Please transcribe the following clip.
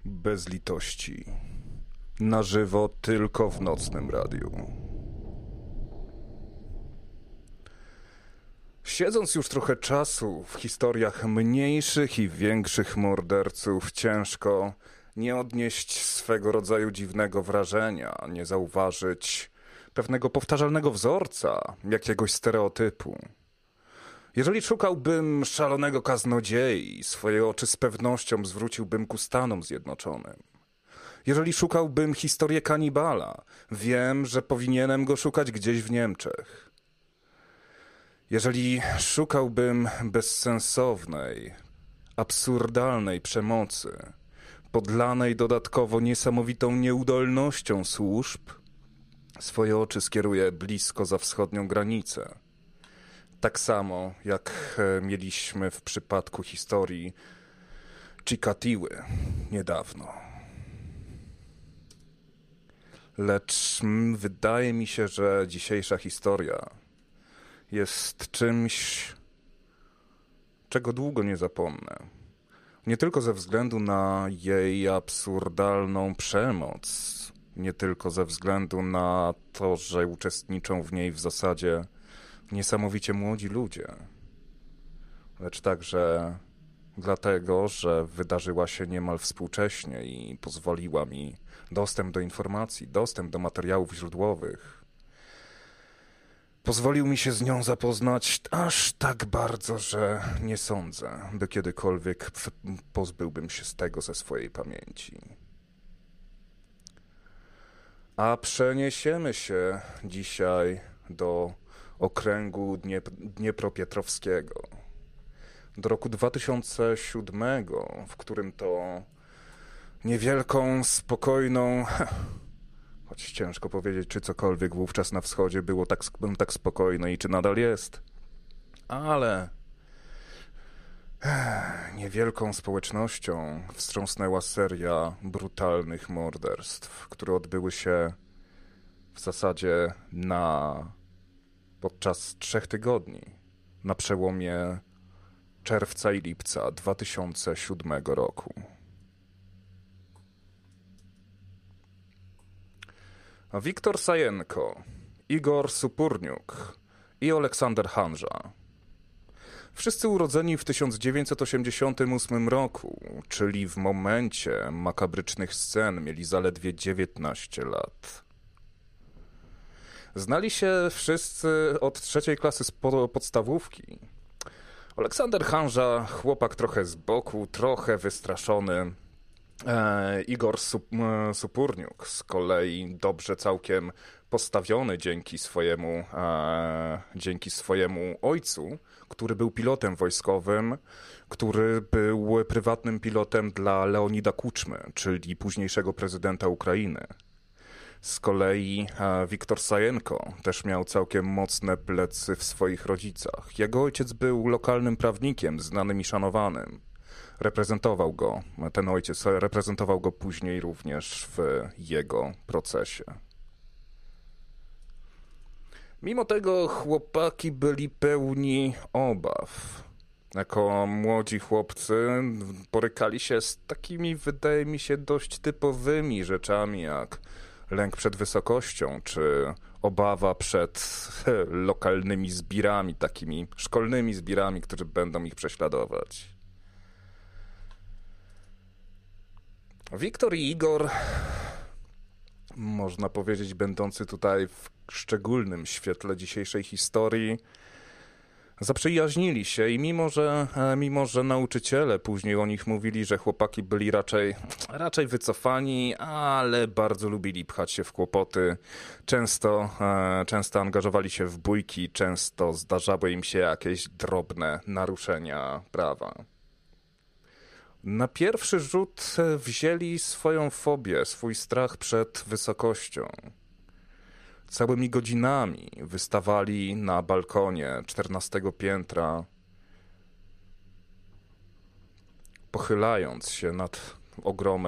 Bez litości. Na żywo tylko w nocnym radiu. Siedząc już trochę czasu w historiach mniejszych i większych morderców, ciężko nie odnieść swego rodzaju dziwnego wrażenia, nie zauważyć pewnego powtarzalnego wzorca, jakiegoś stereotypu. Jeżeli szukałbym szalonego kaznodziei, swoje oczy z pewnością zwróciłbym ku Stanom Zjednoczonym. Jeżeli szukałbym historię kanibala, wiem, że powinienem go szukać gdzieś w Niemczech. Jeżeli szukałbym bezsensownej, absurdalnej przemocy, podlanej dodatkowo niesamowitą nieudolnością służb, swoje oczy skieruję blisko za wschodnią granicę. Tak samo jak mieliśmy w przypadku historii Chikatiły niedawno. Lecz wydaje mi się, że dzisiejsza historia jest czymś, czego długo nie zapomnę. Nie tylko ze względu na jej absurdalną przemoc, nie tylko ze względu na to, że uczestniczą w niej w zasadzie niesamowicie młodzi ludzie, lecz także dlatego, że wydarzyła się niemal współcześnie i pozwoliła mi dostęp do informacji, dostęp do materiałów źródłowych. Pozwolił mi się z nią zapoznać aż tak bardzo, że nie sądzę, by kiedykolwiek pozbyłbym się z tego ze swojej pamięci. A przeniesiemy się dzisiaj do okręgu Dniepropietrowskiego. Do roku 2007, w którym to niewielką, spokojną, choć ciężko powiedzieć, czy cokolwiek wówczas na wschodzie było tak spokojne i czy nadal jest, ale niewielką społecznością wstrząsnęła seria brutalnych morderstw, które odbyły się w zasadzie podczas 3 tygodni, na przełomie czerwca i lipca 2007 roku. Wiktor Sajenko, Igor Supurniuk i Aleksander Hanża. Wszyscy urodzeni w 1988 roku, czyli w momencie makabrycznych scen, mieli zaledwie 19 lat. Znali się wszyscy od 3. klasy podstawówki. Aleksander Hanża, chłopak trochę z boku, trochę wystraszony. Igor Supurniuk z kolei dobrze całkiem postawiony dzięki swojemu ojcu, który był pilotem wojskowym, który był prywatnym pilotem dla Leonida Kuczmy, czyli późniejszego prezydenta Ukrainy. Z kolei Wiktor Sajenko też miał całkiem mocne plecy w swoich rodzicach. Jego ojciec był lokalnym prawnikiem, znanym i szanowanym. Ten ojciec reprezentował go później również w jego procesie. Mimo tego chłopaki byli pełni obaw. Jako młodzi chłopcy borykali się z takimi, wydaje mi się, dość typowymi rzeczami jak lęk przed wysokością, czy obawa przed lokalnymi zbirami, takimi szkolnymi zbirami, którzy będą ich prześladować. Wiktor i Igor, można powiedzieć, będący tutaj w szczególnym świetle dzisiejszej historii, zaprzyjaźnili się i mimo że nauczyciele później o nich mówili, że chłopaki byli raczej wycofani, ale bardzo lubili pchać się w kłopoty, często angażowali się w bójki, często zdarzały im się jakieś drobne naruszenia prawa. Na pierwszy rzut wzięli swoją fobię, swój strach przed wysokością. Całymi godzinami wystawali na balkonie 14 piętra, pochylając się nad ogromem